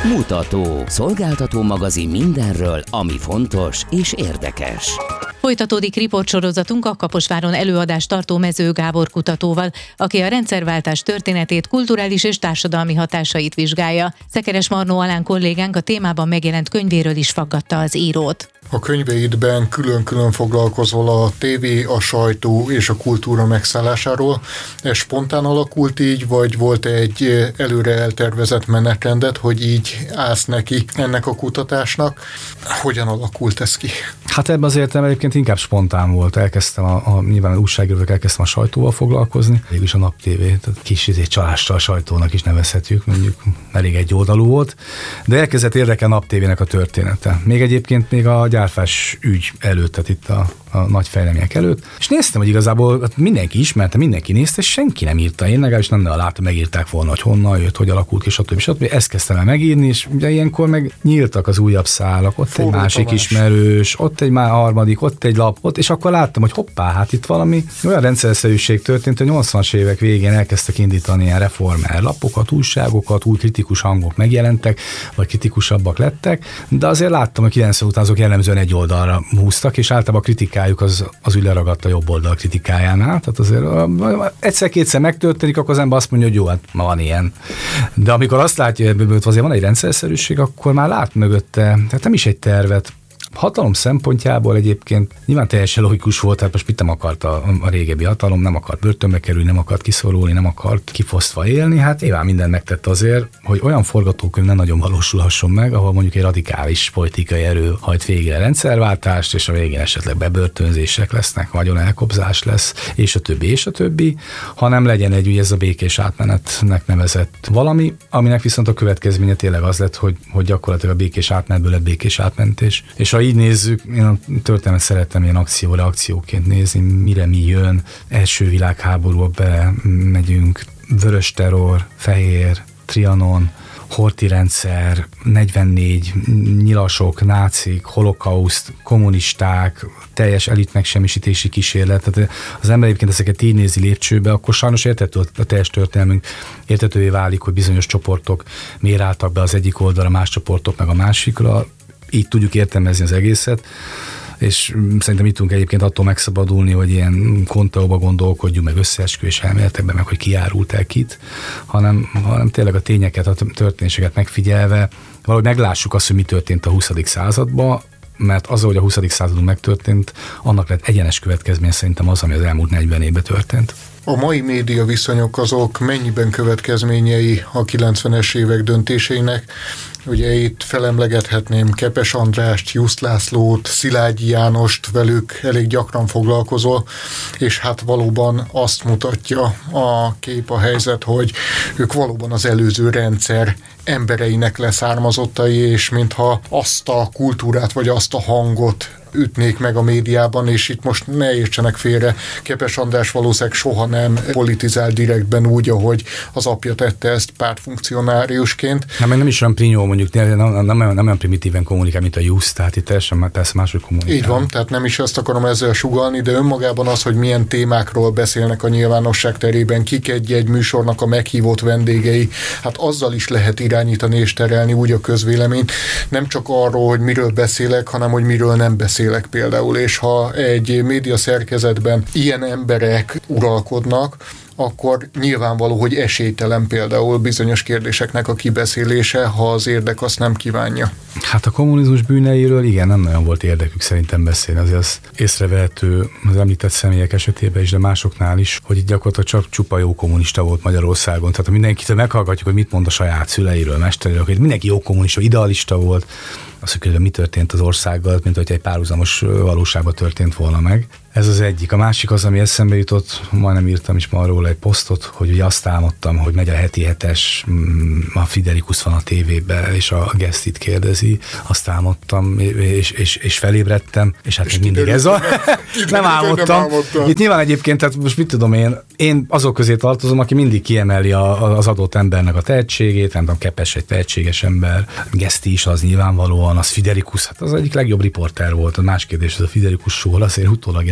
Mutató. Szolgáltató magazin mindenről, ami fontos és érdekes. Folytatódik riportsorozatunk a Kaposváron előadást tartó Mező Gábor kutatóval, aki a rendszerváltás történetét, kulturális és társadalmi hatásait vizsgálja. Szekeres Marnó Alán kollégánk a témában megjelent könyvéről is faggatta az írót. A könyveidben külön-külön foglalkozol a tévé, a sajtó és a kultúra megszállásáról. Ez spontán alakult így, vagy volt egy előre eltervezett menetrendet, hogy így állsz neki ennek a kutatásnak? Hogyan alakult ez ki? Hát ebben az értelemben egyébként inkább spontán volt. Elkezdtem nyilván újságírók, elkezdtem a sajtóval foglalkozni. Végülis a Nap TV, tehát kis csalással sajtónak is nevezhetjük, mondjuk elég egyoldalú volt. De elkezdett érdekelni a Nap TV-nek a története. Még a gyárfás ügy előtt, tehát itt a nagy fejlemények előtt. És néztem, hogy igazából mindenki ismerte, mindenki nézte, és senki nem írta. Én legalábbis nem láttam, megírták volna, hogy honnan jött, hogy alakult ki, stb. Ezt kezdtem el megírni, és ugye ilyenkor meg nyíltak az újabb szálak, ott egy másik ismerős, ott egy harmadik, ott egy lap, ott, és akkor láttam, hogy hoppá, hát itt valami olyan rendszerszerűség történt, hogy 80-as évek végén elkezdtek indítani ilyen reformer lapokat, újságokat, új kritikus hangok megjelentek, vagy kritikusabbak lettek, de azért láttam, hogy 90 után azok jellemzően egy oldalra húztak, és általában a kritikájuk az úgy leragadt a jobb oldal kritikájánál, tehát azért egyszer-kétszer megtörténik, akkor az ember azt mondja, hogy jó, hát ma van ilyen. De amikor azt látja, hogy azért van egy rendszerszerűség, akkor már lát mögötte, tehát nem is egy tervet. Hatalom szempontjából egyébként nyilván teljesen logikus volt, tehát most mit nem akart a régebbi hatalom, nem akart börtönbe kerülni, nem akart kiszorulni, nem akart kifosztva élni, hát nyilván mindent megtett azért, hogy olyan forgatókönyv ne nagyon valósulhasson meg, ahol mondjuk egy radikális politikai erő hajt végre rendszerváltást, és a végén esetleg bebörtönzések lesznek, vagyon elkobzás lesz, és a többi, hanem legyen egy, ugye ez a békés átmenetnek nevezett valami, aminek viszont a következménye tényleg az lett, hogy gyakorlatilag a békés átmenetből lett békés átmentés. És ha így nézzük, én a történetet szeretem ilyen akció-reakcióként nézni, mire mi jön, első világháborúba bemegyünk, vörös terror, fehér, Trianon, Horthy rendszer, 44, nyilasok, nácik, holokauszt, kommunisták, teljes elit megsemmisítési kísérlet. Tehát az ember egyébként ezeket így nézi lépcsőbe, akkor sajnos érthető a teljes történelmünk, érthetővé válik, hogy bizonyos csoportok miért álltak be az egyik oldalra, más csoportok meg a másikra. Így tudjuk értelmezni az egészet, és szerintem itt tudunk egyébként attól megszabadulni, hogy ilyen konteóba gondolkodjunk, meg összeesküvés elméletekben, meg hogy ki árult el kit, hanem tényleg a tényeket, a történéseket megfigyelve, valahogy meglássuk azt, hogy mi történt a 20. században, mert az, hogy a 20. századon megtörtént, annak lett egyenes következménye szerintem az, ami az elmúlt 40 évben történt. A mai média viszonyok azok mennyiben következményei a 90-es évek döntéseinek? Ugye itt felemlegethetném Kepes Andrást, Jusz Lászlót, Szilágyi Jánost, velük elég gyakran foglalkozol, és hát valóban azt mutatja a kép, a helyzet, hogy ők valóban az előző rendszer embereinek leszármazottai, és mintha azt a kultúrát, vagy azt a hangot ütnék meg a médiában, és itt most ne értsenek félre, Kepes András valószínűleg soha nem politizál direktben úgy, ahogy az apja tette ezt pártfunkcionáriusként. Nem is olyan prinyó, mondjuk nem olyan primitíven kommunikál, mint a Jusz, tehát itt teljesen persze máshogy kommunikál. Így van, tehát nem is ezt akarom ezzel sugallni, de önmagában az, hogy milyen témákról beszélnek a nyilvánosság terében, kik egy műsornak a meghívott vendégei, hát azzal is lehet irányítani és terelni úgy a közvéleményt, nem csak arról, hogy miről beszélek, hanem hogy miről nem beszélek például, és ha egy média szerkezetben ilyen emberek uralkodnak, akkor nyilvánvaló, hogy esélytelen például bizonyos kérdéseknek a kibeszélése, ha az érdek azt nem kívánja. Hát a kommunizmus bűneiről igen, nem nagyon volt érdekük szerintem beszélni. Azért az észrevehető az említett személyek esetében is, de másoknál is, hogy itt gyakorlatilag csak csupa jó kommunista volt Magyarországon. Tehát ha mindenkitől meghallgatjuk, hogy mit mond a saját szüleiről, mesteréről, hogy mindenki jó kommunista, idealista volt, az, hogy mi történt az országgal, mint hogy egy párhuzamos valóságban történt volna meg. Ez az egyik. A másik az, ami eszembe jutott, majdnem írtam is már róla egy posztot, hogy ugye azt álmodtam, hogy megy a heti hetes, a Fiderikus van a tévében, és a Gesztit kérdezi. Azt álmodtam, és felébredtem, és hát és mindig ez a... nem álmodtam. Itt nyilván egyébként, tehát most mit tudom én azok közé tartozom, aki mindig kiemeli az adott embernek a tehetségét, nem tudom, Kepes egy tehetséges ember, Geszti is az nyilvánvalóan, az Fiderikus, hát az egyik legjobb riporter volt, a más kérdés, ez a Fiderikus show, azért utólag nem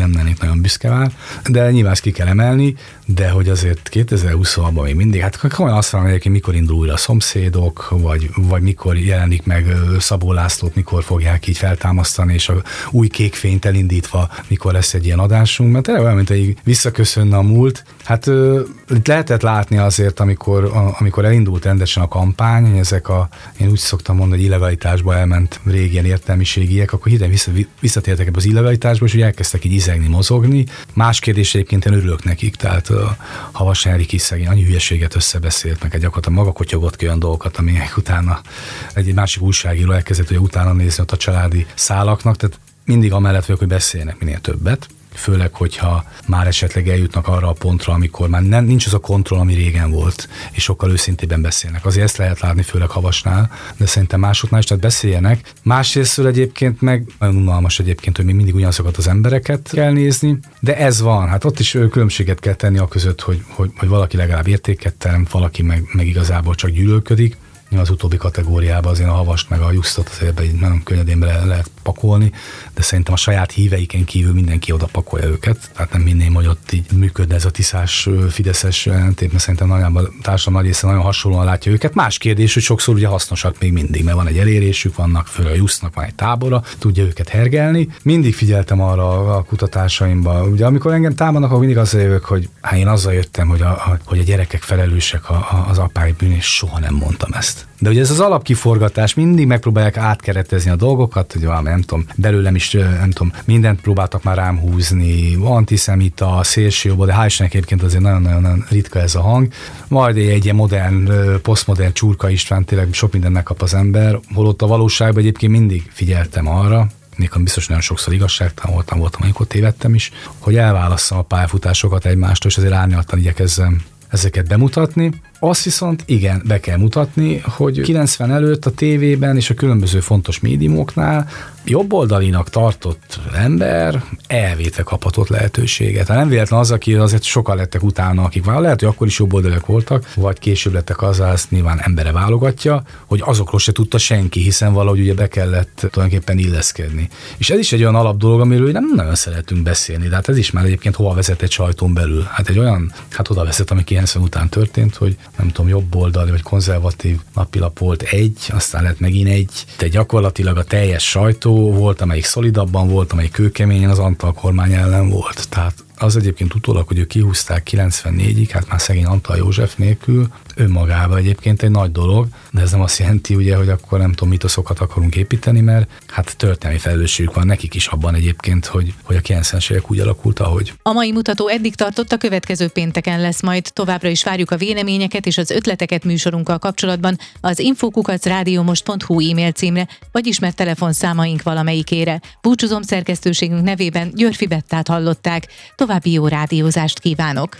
nem lennék nagyon büszke már, de nyilván ezt ki kell emelni, de hogy azért 2020-ban még mindig, hát komolyan azt mondom, hogy mikor indul újra a Szomszédok, vagy mikor jelenik meg Szabó Lászlót, mikor fogják így feltámasztani, és a új kékfényt elindítva, mikor lesz egy ilyen adásunk, mert tényleg olyan, mint hogy visszaköszönne a múlt. Hát itt lehetett látni azért, amikor elindult rendesen a kampány, hogy én úgy szoktam mondani, hogy illegalitásba elment régi ilyen értelmiségiek, akkor hirtelen visszatértek ebbe az illegalitásba, és úgy elkezdtek így izegni, mozogni. Más kérdés egyébként én örülök nekik, tehát Havas Henrik is szegény annyi hülyeséget összebeszélt, meg gyakorlatilag maga kotyogott ki olyan dolgokat, aminek utána egy másik újságíró elkezdett, hogy utána nézni ott a családi szálaknak, tehát mindig amellett vagyok, hogy beszéljenek minél többet, főleg, hogyha már esetleg eljutnak arra a pontra, amikor már nincs az a kontroll, ami régen volt, és sokkal őszintében beszélnek. Azért ezt lehet látni, főleg Havasnál, de szerintem másoknál is, tehát beszéljenek. Másrésztől egyébként meg nagyon unalmas egyébként, hogy még mindig ugyanazokat az embereket kell nézni, de ez van. Hát ott is különbséget kell tenni a között, hogy valaki legalább értéket teremt, valaki meg igazából csak gyűlölködik. Az utóbbi kategóriában azért a Havast meg a Justot azért nagyon könnyedén lehet pakolni, de szerintem a saját híveiken kívül mindenki oda pakolja őket, tehát nem hinném, hogy ott így működne ez a tiszás fideszes ellentét, mert szerintem a társadalom nagy része nagyon hasonlóan látja őket. Más kérdés, hogy sokszor ugye hasznosak még mindig, mert van egy elérésük, vannak főleg a Justnak van egy tábora, tudja őket hergelni. Mindig figyeltem arra a kutatásaimban. Ugye amikor engem támadnak, akkor mindig azzal jövök, hogy én azzal jöttem, hogy a gyerekek felelősek az apáik bűnés, soha nem mondtam ezt. De ugye ez az alapkiforgatás, mindig megpróbálják átkeretezni a dolgokat, hogy valami, nem tudom, belőlem is, nem tudom, mindent próbáltak már rám húzni, antiszemita, szélsőjobb, de hál' Istennek egyébként azért nagyon-nagyon ritka ez a hang. Majd egy ilyen modern, posztmodern Csurka István, tényleg sok mindent megkap az ember, holott a valóságban egyébként mindig figyeltem arra, még biztos nagyon sokszor igazságtalan voltam, amikor tévedtem is, hogy elválasszam a pályafutásokat egymástól, és azért árnyaltan igyekezzem ezeket bemutatni. Azt viszont igen, be kell mutatni, hogy 90 előtt a tévében és a különböző fontos médiumoknál jobboldalinak tartott ember elvétve kaphatott lehetőséget. Hát nem véletlen az, aki azért sokan lettek utána, akik már lehet, hogy akkor is jobboldaliak voltak, vagy később lettek azzal, ezt nyilván embere válogatja, hogy azokról se tudta senki, hiszen valahogy ugye be kellett tulajdonképpen illeszkedni. És ez is egy olyan alap dolog, amiről nem nagyon szeretünk beszélni, de hát ez is már egyébként hova vezet egy sajtón belül. Hát egy olyan, oda vezet, ami 90 után történt, hogy nem tudom, jobboldali vagy konzervatív napilap volt egy, aztán lett megint egy, de gyakorlatilag a teljes sajtó volt, amelyik szolidabban volt, amelyik kőkeményen az Antal kormány ellen volt. Tehát az egyébként utólag, hogy ők kihúzták 94-ig, hát már szegény Antal József nélkül, önmagában egyébként egy nagy dolog, de ez nem azt jelenti, ugye, hogy akkor nem tudom, mitoszokat akarunk építeni, mert hát történelmi felelősségük van nekik is abban egyébként, hogy a 90-es évek úgy alakult, ahogy. A mai mutató eddig tartott, a következő pénteken lesz majd. Továbbra is várjuk a véleményeket és az ötleteket műsorunkkal kapcsolatban az info@radiomost.hu e-mail címre, vagy ismert telefonszámaink valamelyikére. Búcsúzom, szerkesztőségünk nevében Györfi Bettát hallották. További jó rádiózást kívánok!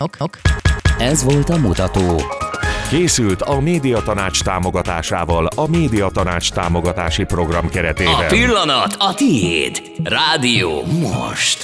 Ez volt a mutató. Készült a Médiatanács támogatásával a Médiatanács támogatási program keretében. A pillanat a tiéd. Rádió Most.